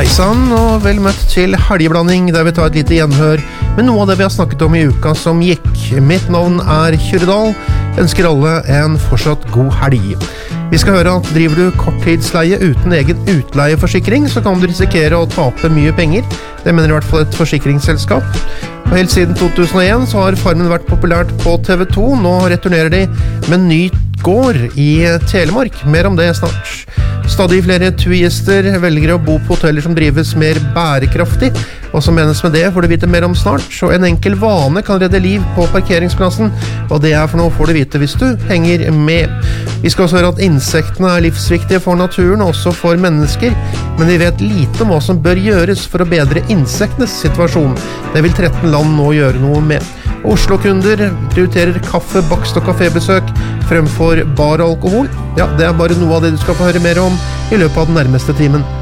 Heisann, og vel møtt til helgeblanding, der vi tar et lite gjenhør med noe av det vi har snakket om i uka som gikk. Mitt navn Kyrre. Ønsker alle en fortsatt god helg. Vi skal høre at driver du korttidsleie uten egen utleieforsikring, så kan du risikere å tape mye penger. Det mener i hvert fall et forsikringsselskap. Og helt siden 2001 så har Farmen vært populært på TV 2. Nå returnerer de med en ny gård i Telemark. Mer om det snart. Stadig flere turister velger å bo på hoteller som drives mer bærekraftig. Hva som menes med det får du vite mer om snart. Så en enkel vane kan redde liv på parkeringsplassen. Hva det for noe får du vite hvis du henger med. Vi skal også høre at insektene livsviktige for naturen, også for mennesker. Men vi vet lite om hva som bør gjøres for å bedre insektenes situasjon. Det vil 13 land nå gjøre noe med. Oslo-kunder prioriterer kaffe, bakst og kafébesøk fremfor bar og alkohol. Ja, det bare noe av det du skal få høre mer om i løpet av den nærmeste timen.